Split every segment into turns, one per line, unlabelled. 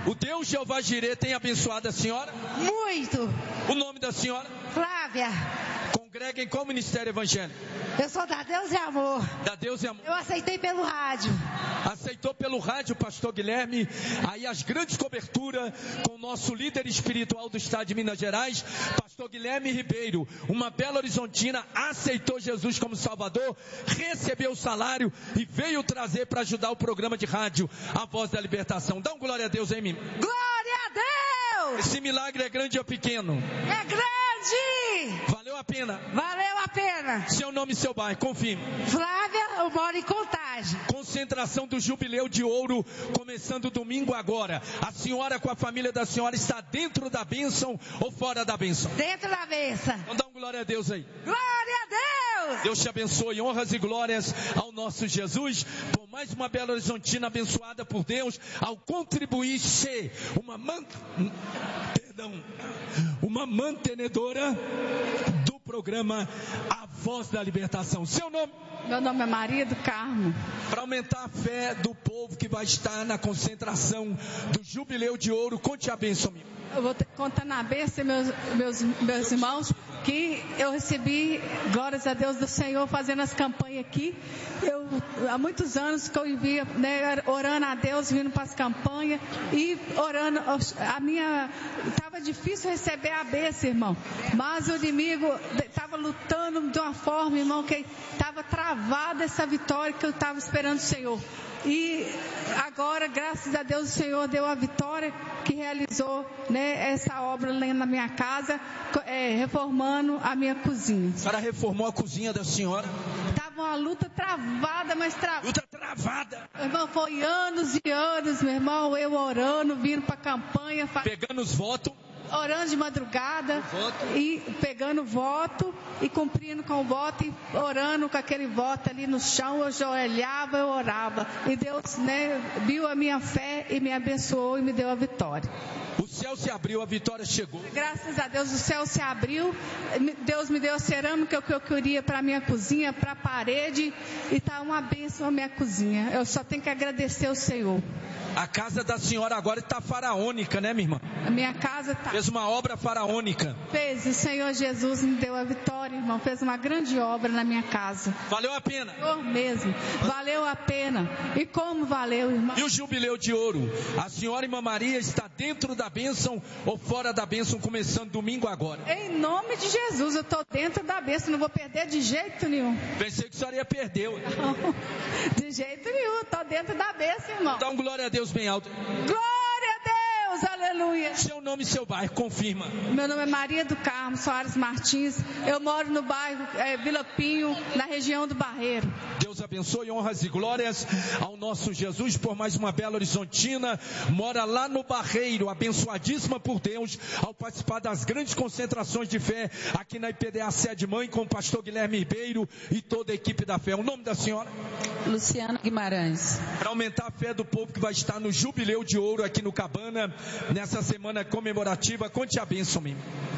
O Deus Jeová Jirê tem abençoado a senhora?
Muito.
O nome da senhora?
Flávia.
Congrega em qual ministério evangélico?
Eu sou da Deus e Amor.
Da Deus e Amor.
Eu aceitei pelo rádio.
Aceitou pelo rádio, pastor Guilherme. Aí as grandes coberturas com o nosso líder espiritual do estado de Minas Gerais, pastor Guilherme Ribeiro. Uma Belo Horizontina aceitou Jesus como Salvador, recebeu o salário e veio trazer para ajudar o programa de rádio A Voz da Libertação. Dá um glória a Deus aí, mim.
Glória a Deus!
Esse milagre é grande ou pequeno?
É grande!
Valeu a pena?
Valeu a pena.
Seu nome e seu bairro, confirme.
Flávia, eu moro em Contagem.
Concentração do Jubileu de Ouro, começando domingo agora. A senhora com a família da senhora está dentro da bênção ou fora da bênção?
Dentro da bênção.
Então dá um glória a Deus aí.
Glória a Deus!
Deus te abençoe, honras e glórias ao nosso Jesus, por mais uma Belo Horizontina abençoada por Deus, ao contribuir ser uma mantenedora do programa A Voz da Libertação. Seu nome?
Meu nome é Maria do Carmo.
Para aumentar a fé do povo que vai estar na concentração do Jubileu de Ouro, conte a bênção, minha.
Eu vou contar na bênção, meus irmãos, que eu recebi, glórias a Deus do Senhor, fazendo as campanhas aqui. Há muitos anos que eu via, né, orando a Deus, vindo para as campanhas e orando. Estava difícil receber a bênção, irmão. Mas o inimigo estava lutando de uma forma, irmão, que estava travada essa vitória que eu estava esperando o Senhor. E agora, graças a Deus, o Senhor deu a vitória que realizou, né, essa obra lá na minha casa, reformando a minha cozinha.
A senhora reformou a cozinha da senhora?
Estava uma luta travada, mas
luta travada.
Meu irmão, foi anos e anos, meu irmão, eu orando, vindo para a campanha.
Pegando os votos.
Orando de madrugada e pegando voto e cumprindo com o voto e orando com aquele voto ali no chão. Eu já olhava, eu orava e Deus, né, viu a minha fé e me abençoou e me deu a vitória.
O céu se abriu, a vitória chegou.
Graças a Deus o céu se abriu. Deus me deu a cerâmica que eu queria para a minha cozinha, para a parede, e está uma bênção a minha cozinha. Eu só tenho que agradecer ao Senhor.
A casa da senhora agora está faraônica, né, minha irmã?
A minha casa está.
Fez uma obra faraônica.
Fez, o Senhor Jesus me deu a vitória, irmão. Fez uma grande obra na minha casa.
Valeu a pena?
Senhor mesmo. Valeu a pena. E como valeu, irmão?
E o Jubileu de Ouro? A senhora Irmã Maria está dentro da bênção ou fora da bênção, começando domingo agora?
Em nome de Jesus, eu estou dentro da bênção. Não vou perder de jeito nenhum.
Pensei que a senhora ia perder.
Não, de jeito nenhum. Estou dentro da bênção, irmão.
Dá um glória a Deus bem alto.
Glória a Deus, aleluia.
Seu nome e seu bairro, confirma.
Meu nome é Maria do Carmo Soares Martins. Eu moro no bairro Vila Pinho, na região do Barreiro.
Deus abençoe, honras e glórias ao nosso Jesus por mais uma Belo Horizontina. Mora lá no Barreiro, abençoadíssima por Deus, ao participar das grandes concentrações de fé aqui na IPDA Sede Mãe, com o pastor Guilherme Ribeiro e toda a equipe da fé. O nome da senhora?
Luciana Guimarães.
Para aumentar a fé do povo que vai estar no Jubileu de Ouro aqui no Cabana, nessa semana comemorativa, conte a bênção, minha.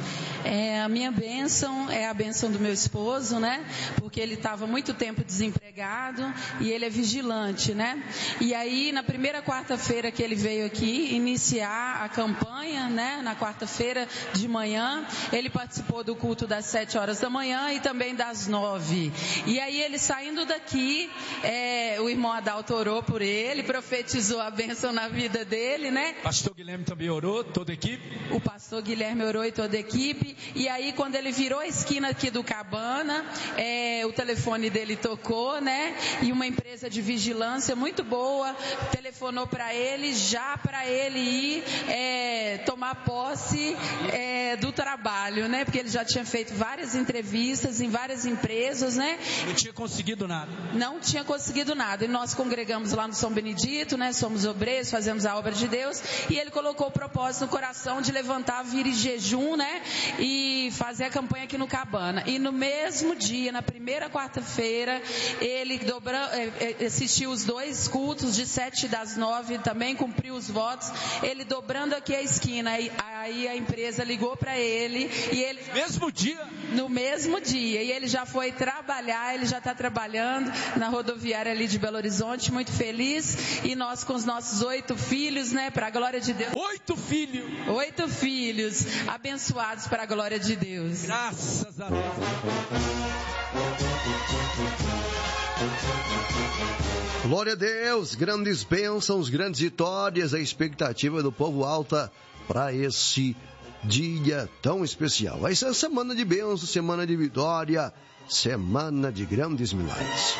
A minha bênção é a bênção do meu esposo, né? Porque ele estava muito tempo desempregado e ele é vigilante, né? E aí, na primeira quarta-feira que ele veio aqui iniciar a campanha, né? Na quarta-feira de manhã, ele participou do culto das 7 horas da manhã e também das 9. E aí, ele saindo daqui, o irmão Adalto orou por ele, profetizou a bênção na vida dele, né?
Pastor Guilherme também orou, toda a equipe?
O pastor Guilherme orou e toda a equipe. E aí, quando ele virou a esquina aqui do Cabana, o telefone dele tocou, né? E uma empresa de vigilância muito boa telefonou para ele, já para ele ir tomar posse do trabalho, né? Porque ele já tinha feito várias entrevistas em várias empresas, né?
Não tinha conseguido nada.
Não tinha conseguido nada. E nós congregamos lá no São Benedito, né? Somos obreiros, fazemos a obra de Deus. E ele colocou o propósito no coração de levantar, vir em jejum, né? E fazer a campanha aqui no Cabana. E no mesmo dia, na primeira quarta-feira, ele assistiu os 2 cultos de 7 das 9, também cumpriu os votos. Ele dobrando aqui a esquina. Aí a empresa ligou para ele e ele...
Mesmo dia?
No mesmo dia. E ele já foi trabalhar, ele já está trabalhando na rodoviária ali de Belo Horizonte, muito feliz. E nós com os nossos 8 filhos, né, para a glória de Deus.
8 filhos?
8 filhos, abençoados para a glória de Deus.
Graças a Deus.
Glória a Deus, grandes bênçãos, grandes vitórias, a expectativa do povo alta para esse dia tão especial. Vai ser semana de bênção, semana de vitória, semana de grandes milagres.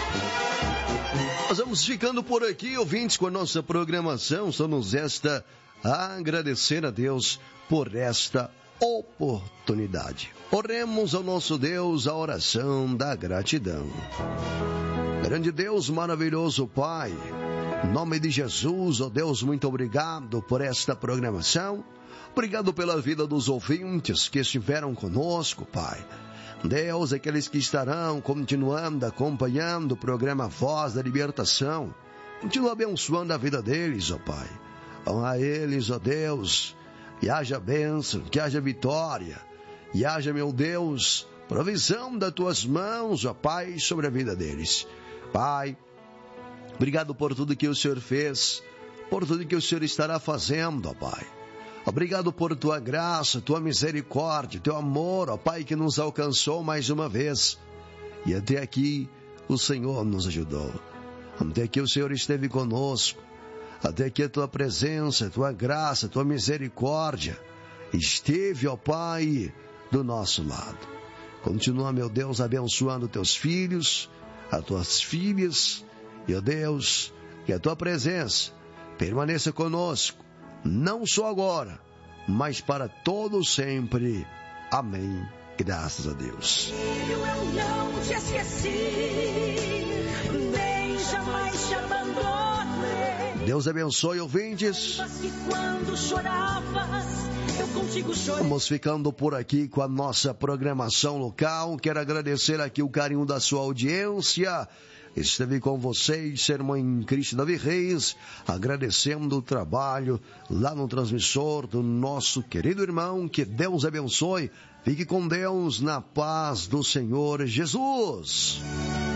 Nós vamos ficando por aqui, ouvintes, com a nossa programação. Só nos resta agradecer a Deus por esta oportunidade. Oremos ao nosso Deus a oração da gratidão. Grande Deus, maravilhoso Pai, em nome de Jesus, ó Deus, muito obrigado por esta programação. Obrigado pela vida dos ouvintes que estiveram conosco, Pai. Deus, aqueles que estarão continuando, acompanhando o programa Voz da Libertação, continua abençoando a vida deles, ó Pai. A eles, ó Deus, que haja bênção, que haja vitória, e haja, meu Deus, provisão das tuas mãos, ó Pai, sobre a vida deles. Pai, obrigado por tudo que o Senhor fez, por tudo que o Senhor estará fazendo, ó Pai. Obrigado por tua graça, tua misericórdia, teu amor, ó Pai, que nos alcançou mais uma vez. E até aqui o Senhor nos ajudou. Até aqui o Senhor esteve conosco. Até aqui a tua presença, a tua graça, a tua misericórdia esteve, ó Pai, do nosso lado. Continua, meu Deus, abençoando teus filhos, as tuas filhas, e, ó Deus, que a tua presença permaneça conosco, não só agora, mas para todo sempre. Amém. Graças a Deus.
Eu não te esqueci, nem jamais te abandonei.
Deus abençoe, ouvintes.
Quando choravas, eu contigo chorei.
Vamos ficando por aqui com a nossa programação local. Quero agradecer aqui o carinho da sua audiência. Esteve com vocês, irmã em Cristo Davi Reis, agradecendo o trabalho lá no transmissor do nosso querido irmão. Que Deus abençoe. Fique com Deus, na paz do Senhor Jesus.